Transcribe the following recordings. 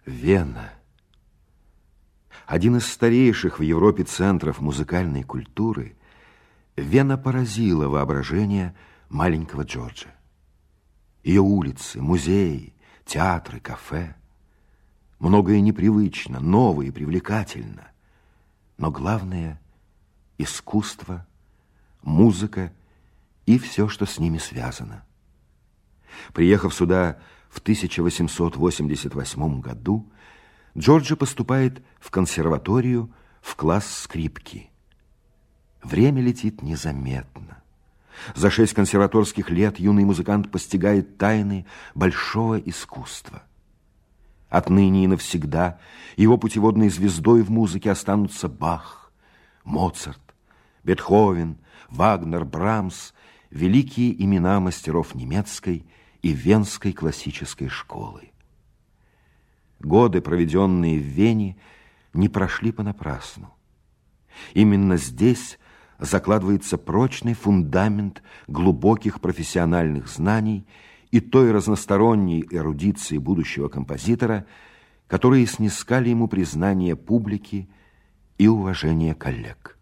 Вена. Один из старейших в Европе центров музыкальной культуры, Вена поразила воображение маленького Джорджа. Ее улицы, музеи, театры, кафе. Многое непривычно, новое и привлекательно. Но главное – искусство, музыка и все, что с ними связано. Приехав сюда в 1888 году, Джорджо поступает в консерваторию в класс скрипки. Время летит незаметно. За 6 консерваторских лет юный музыкант постигает тайны большого искусства. Отныне и навсегда его путеводной звездой в музыке останутся Бах, Моцарт, Бетховен, Вагнер, Брамс, великие имена мастеров немецкой и венской классической школы. Годы, проведенные в Вене, не прошли понапрасну. Именно здесь закладывается прочный фундамент глубоких профессиональных знаний и той разносторонней эрудиции будущего композитора, которые снискали ему признание публики и уважение коллег.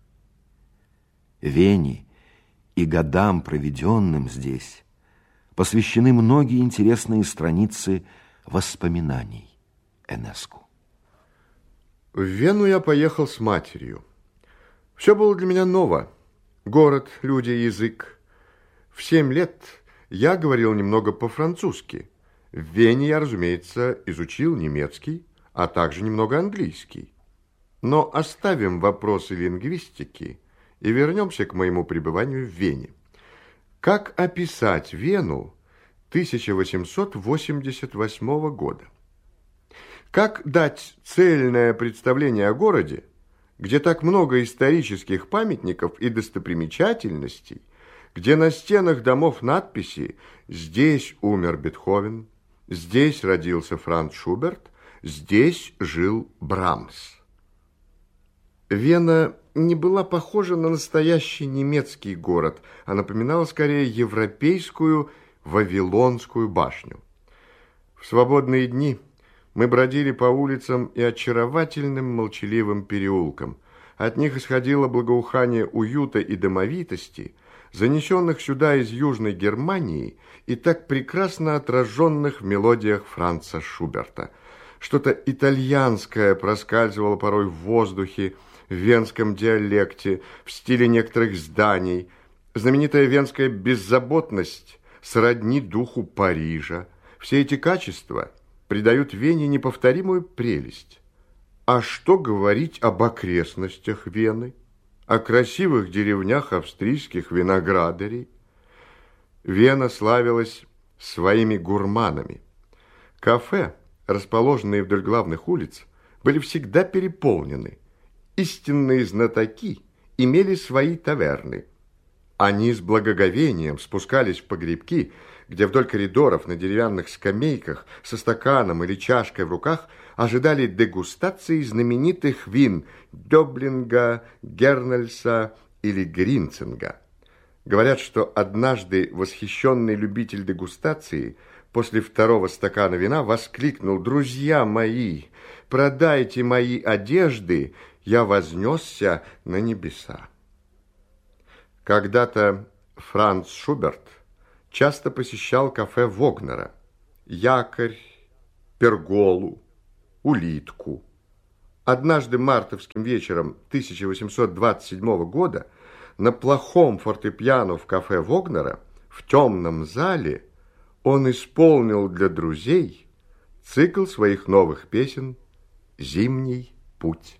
Вене и годам, проведенным здесь, посвящены многие интересные страницы воспоминаний Энеску. В Вену я поехал с матерью. Все было для меня ново. Город, люди, язык. В 7 лет я говорил немного по-французски. В Вене я, разумеется, изучил немецкий, а также немного английский. Но оставим вопросы лингвистики и вернемся к моему пребыванию в Вене. Как описать Вену 1888 года? Как дать цельное представление о городе, где так много исторических памятников и достопримечательностей, где на стенах домов надписи «Здесь умер Бетховен», «Здесь родился Франц Шуберт», «Здесь жил Брамс». Вена не была похожа на настоящий немецкий город, а напоминала скорее европейскую Вавилонскую башню. В свободные дни мы бродили по улицам и очаровательным молчаливым переулкам. От них исходило благоухание уюта и домовитости, занесенных сюда из Южной Германии и так прекрасно отраженных в мелодиях Франца Шуберта. Что-то итальянское проскальзывало порой в воздухе, в венском диалекте, в стиле некоторых зданий. Знаменитая венская беззаботность сродни духу Парижа. Все эти качества придают Вене неповторимую прелесть. А что говорить об окрестностях Вены, о красивых деревнях австрийских виноградарей? Вена славилась своими гурманами. Кафе, расположенные вдоль главных улиц, были всегда переполнены. Истинные знатоки имели свои таверны. Они с благоговением спускались в погребки, где вдоль коридоров на деревянных скамейках со стаканом или чашкой в руках ожидали дегустации знаменитых вин Дёблинга, Гернельса или Гринцинга. Говорят, что однажды восхищенный любитель дегустации после 2-го стакана вина воскликнул: «Друзья мои, продайте мои одежды, я вознесся на небеса». Когда-то Франц Шуберт часто посещал кафе Вогнера, Якорь, Перголу, Улитку. Однажды мартовским вечером 1827 года на плохом фортепиано в кафе Вогнера в темном зале он исполнил для друзей цикл своих новых песен «Зимний путь».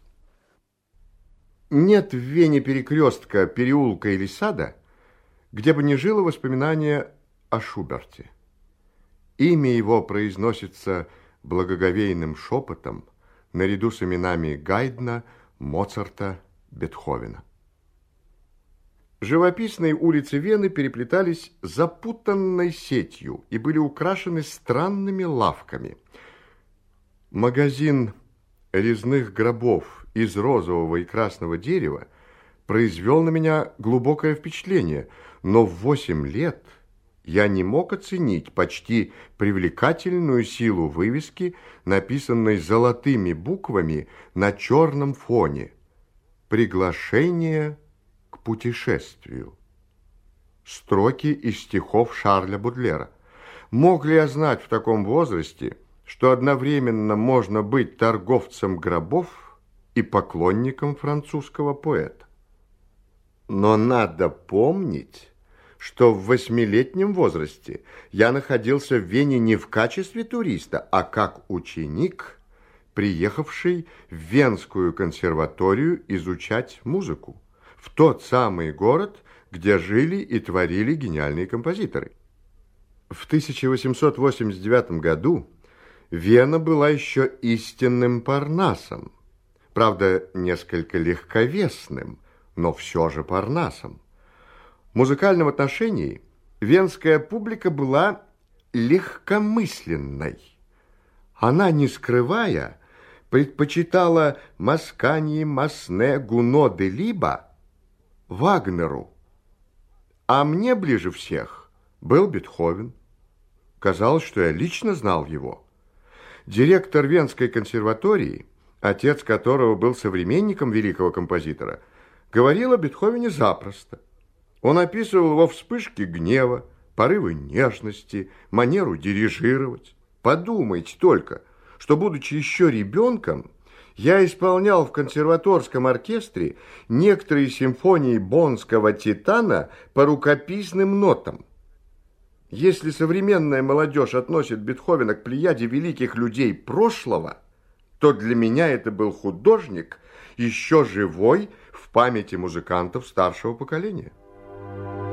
Нет в Вене перекрестка, переулка или сада, где бы не жило воспоминание о Шуберте. Имя его произносится благоговейным шепотом наряду с именами Гайдна, Моцарта, Бетховена. Живописные улицы Вены переплетались запутанной сетью и были украшены странными лавками. Магазин резных гробов из розового и красного дерева произвел на меня глубокое впечатление, но в 8 лет я не мог оценить почти привлекательную силу вывески, написанной золотыми буквами на черном фоне. «Приглашение к путешествию». Строки из стихов Шарля Бодлера. Мог ли я знать в таком возрасте, что одновременно можно быть торговцем гробов и поклонником французского поэта? Но надо помнить, что в 8-летнем возрасте я находился в Вене не в качестве туриста, а как ученик, приехавший в Венскую консерваторию изучать музыку, в тот самый город, где жили и творили гениальные композиторы. В 1889 году Вена была еще истинным Парнасом, правда, несколько легковесным, но все же Парнасом. В музыкальном отношении венская публика была легкомысленной. Она, не скрывая, предпочитала Масканьи, Масне, Гуно де Либо Вагнеру. А мне ближе всех был Бетховен. Казалось, что я лично знал его. Директор Венской консерватории, отец которого был современником великого композитора, говорил о Бетховене запросто. Он описывал его вспышки гнева, порывы нежности, манеру дирижировать. Подумайте только, что, будучи еще ребенком, я исполнял в консерваторском оркестре некоторые симфонии боннского «Титана» по рукописным нотам. Если современная молодежь относит Бетховена к плеяде великих людей прошлого, то для меня это был художник, еще живой в памяти музыкантов старшего поколения.